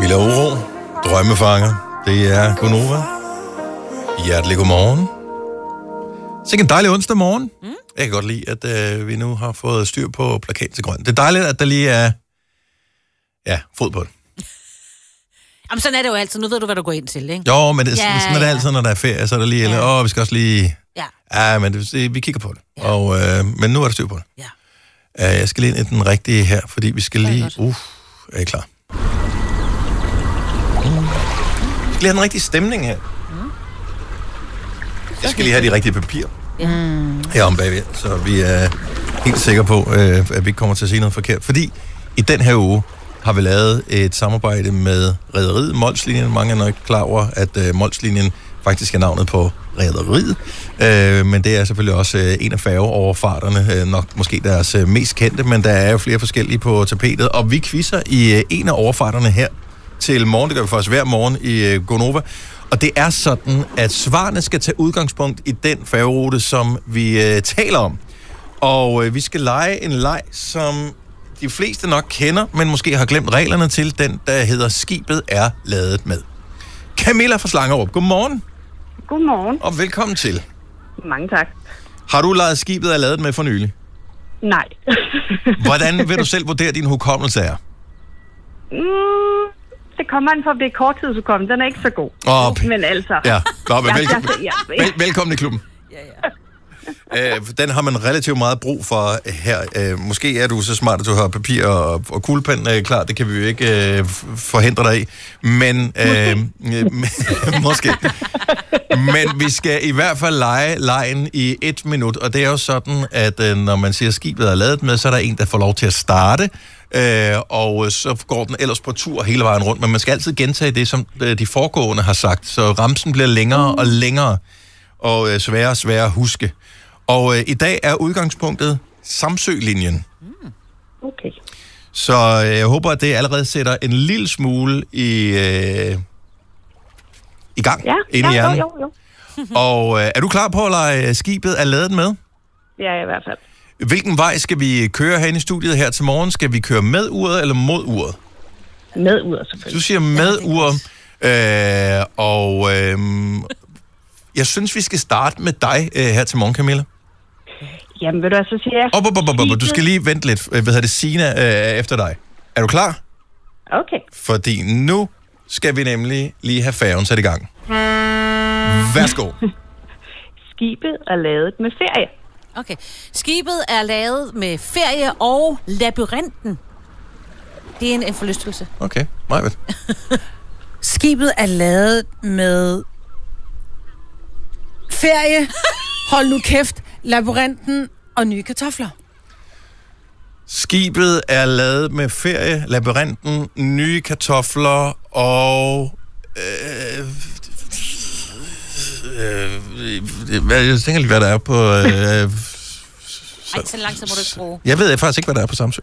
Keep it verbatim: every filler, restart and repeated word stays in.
Camilla Oro, drømmefanger. Det er Gonova. Hjertelig godmorgen. Så en dejlig onsdag morgen. Mm. Jeg kan godt lide, at øh, vi nu har fået styr på plakat til grøn. Det er dejligt, at der lige er ja, fod på det. Jamen, sådan er det jo altid. Nu ved du, hvad du går ind til, ikke? Jo, men det, ja, sådan er det ja. altid, når der er ferie, så er der lige, eller, ja. åh, vi skal også lige... Ja. Ja, men det, vi kigger på det. Ja. Og, øh, men nu er der styr på det. Ja. Uh, jeg skal lige ind i den rigtige her, fordi vi skal lige... Uh, er I klar? Mm. Vi skal lige have den rigtige stemning her. Mm. Jeg skal lige have de rigtige papirer. Mm. Herom bagved, så vi er helt sikre på, uh, at vi ikke kommer til at sige noget forkert. Fordi i den her uge har vi lavet et samarbejde med rederiet Molslinjen. Mange er nok klar over, at uh, Molslinjen faktisk er navnet på rederiet. Øh, men det er selvfølgelig også øh, en af færgeoverfarterne, øh, nok måske deres øh, mest kendte, men der er jo flere forskellige på tapetet. Og vi quizzer i øh, en af overfarterne her til morgen. Det gør vi faktisk hver morgen i øh, Gonova. Og det er sådan, at svarene skal tage udgangspunkt i den færgerute, som vi øh, taler om. Og øh, vi skal lege en leg, som de fleste nok kender, men måske har glemt reglerne til. Den, der hedder Skibet er ladet med. Camilla fra Slangerup, godmorgen. Godmorgen. Og velkommen til. Mange tak. Har du lejet Skibet er ladet med for nylig? Nej. Hvordan vil du selv vurdere, din hukommelse er? Mm, det kommer an for at blive korttidshukommelse. Den er ikke så god. Oh, men altså... Ja, Nå, men jeg, velkommen, jeg, jeg, vel, velkommen i klubben. Ja, ja. Øh, den har man relativt meget brug for her. Øh, måske er du så smart, at du har papir og, og kuglepen øh, klar. Det kan vi jo ikke øh, forhindre dig i. Men øh, øh, måske. Men vi skal i hvert fald lege lejen i et minut. Og det er jo sådan, at øh, når man siger, at skibet er ladet med, så er der en, der får lov til at starte. Øh, og så går den ellers på tur hele vejen rundt. Men man skal altid gentage det, som de foregående har sagt. Så ramsen bliver længere og længere. Og øh, sværere og sværere at huske. Og øh, i dag er udgangspunktet Samsø-linjen. Mm. Okay. Så øh, jeg håber, at det allerede sætter en lille smule i, øh, i gang ja, inde ja, i hjernen. Jo, jo, jo. Og øh, er du klar på at lege Skibet er ladet med? Ja, i hvert fald. Hvilken vej skal vi køre herinde i studiet her til morgen? Skal vi køre med uret eller mod uret? Med uret, selvfølgelig. Du siger med uret. Øh, og øh, jeg synes, vi skal starte med dig øh, her til morgen, Camilla. Jamen, vil du altså sige... Op, op, op, op, op. Du skal lige vente lidt. Hvad hedder det? Sina øh, efter dig. Er du klar? Okay. Fordi nu skal vi nemlig lige have færgen sat i gang. Værsgo. Skibet er lavet med ferie. Okay. Skibet er lavet med ferie og labyrinten. Det er en, en forlystelse. Okay, Majbet. Skibet er lavet med ferie, hold nu kæft, labyrinten og nye kartofler. Skibet er lavet med ferie, labyrinten, nye kartofler og... Øh, øh, hvad, jeg tænker lige, hvad der er på... Øh, Ej, så langt så må du ikke bruge. jeg ved faktisk ikke, hvad der er på Samsø.